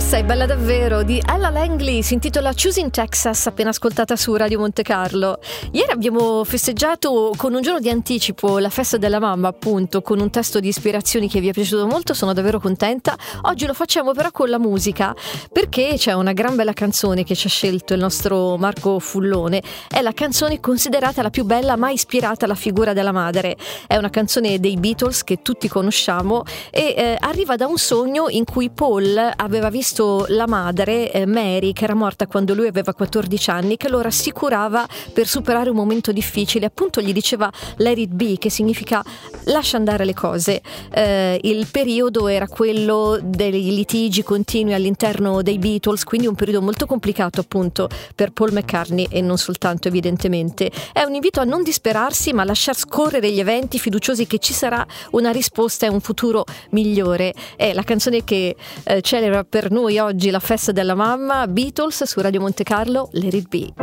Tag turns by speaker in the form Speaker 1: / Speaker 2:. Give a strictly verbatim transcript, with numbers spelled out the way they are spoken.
Speaker 1: Questa è bella davvero di Ella Langley, si intitola Choosing Texas, appena ascoltata su Radio Monte Carlo. Ieri abbiamo festeggiato con un giorno di anticipo la festa della mamma, appunto, con un testo di ispirazioni che vi è piaciuto molto, sono davvero contenta. Oggi lo facciamo però con la musica, perché c'è una gran bella canzone che ci ha scelto il nostro Marco Fullone. È la canzone considerata la più bella mai ispirata alla figura della madre. È una canzone dei Beatles che tutti conosciamo e eh, arriva da un sogno in cui Paul aveva visto la madre, eh, Mary, che era morta quando lui aveva quattordici anni, che lo rassicurava per superare un momento difficile. Appunto gli diceva let it be, che significa lascia andare le cose. Eh, il periodo era quello dei litigi continui all'interno dei Beatles, quindi un periodo molto complicato appunto per Paul McCartney e non soltanto evidentemente. È un invito a non disperarsi, ma a lasciar scorrere gli eventi, fiduciosi che ci sarà una risposta e un futuro migliore. È la canzone che eh, celebra per noi oggi la festa della mamma, Beatles su Radio Monte Carlo, Let It Be.